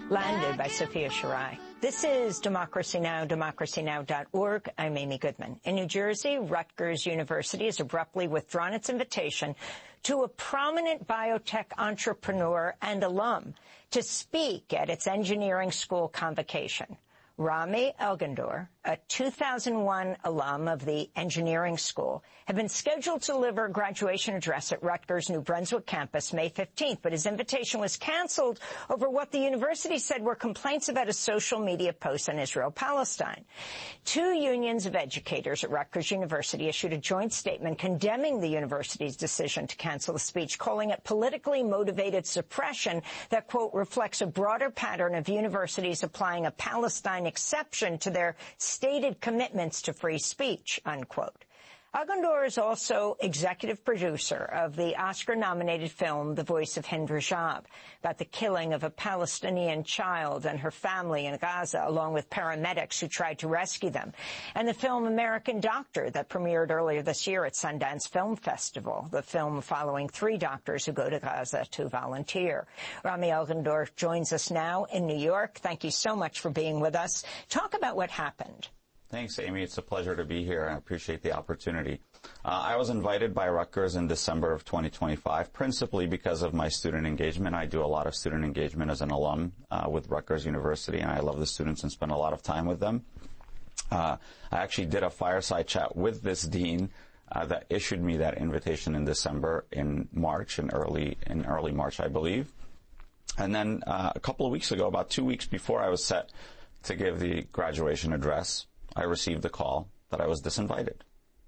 Landed by Sophia Shirai. This is Democracy Now!, democracynow.org. I'm Amy Goodman. In New Jersey, Rutgers University has abruptly withdrawn its invitation to a prominent biotech entrepreneur and alum to speak at its engineering school convocation. Rami Elghandour, a 2001 alum of the engineering school, had been scheduled to deliver a graduation address at Rutgers' New Brunswick campus May 15th, but his invitation was canceled over what the university said were complaints about a social media post on Israel-Palestine. Two unions of educators at Rutgers University issued a joint statement condemning the university's decision to cancel the speech, calling it politically motivated suppression that, quote, reflects a broader pattern of universities applying a Palestine exception to their stated commitments to free speech, unquote. Elghandour is also executive producer of the Oscar-nominated film The Voice of Hind Rajab, about the killing of a Palestinian child and her family in Gaza, along with paramedics who tried to rescue them, and the film American Doctor that premiered earlier this year at Sundance Film Festival, the film following three doctors who go to Gaza to volunteer. Rami Elghandour joins us now in New York. Thank you so much for being with us. Talk about what happened. Thanks, Amy. It's a pleasure to be here. I appreciate the opportunity. I was invited by Rutgers in December of 2025, principally because of my student engagement. I do a lot of student engagement as an alum with Rutgers University, and I love the students and spend a lot of time with them. I actually did a fireside chat with this dean that issued me that invitation in December, in early March, I believe. And then a couple of weeks ago, about 2 weeks before I was set to give the graduation address, I received a call that I was disinvited.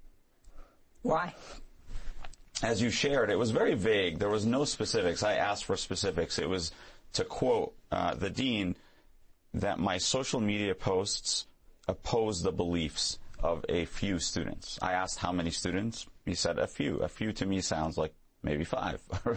Why? As you shared, it was very vague. There was no specifics. I asked for specifics. It was to quote the dean that my social media posts oppose the beliefs of a few students. I asked how many students. He said a few. A few to me sounds like maybe 5